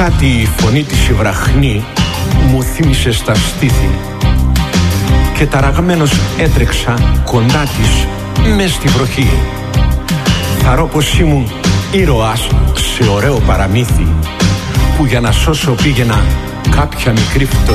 Κάτι η φωνή της η βραχνή μου θύμισε στα στήθη και ταραγμένος έτρεξα κοντά της μες στη βροχή. Θαρώ πως ήμουν ήρωας σε ωραίο παραμύθι που για να σώσω πήγαινα κάποια μικρή φτωχή.